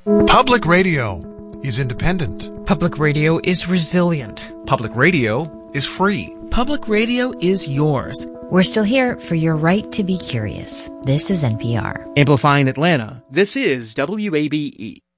Public radio is independent. Public radio is resilient. Public radio is free. Public radio is yours. We're still here for your right to be curious. This is NPR. Amplifying Atlanta, this is WABE.